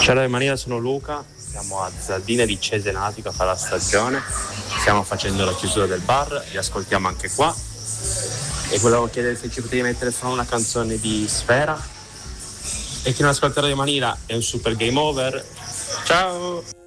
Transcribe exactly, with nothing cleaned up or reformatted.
Ciao da Manila, sono Luca, siamo a Zaldina di Cesenatico a fare la stagione, stiamo facendo la chiusura del bar, li ascoltiamo anche qua e volevo chiedere se ci potevi mettere solo una canzone di Sfera e chi non ascolta Radio Manila è un super game over. Ciao!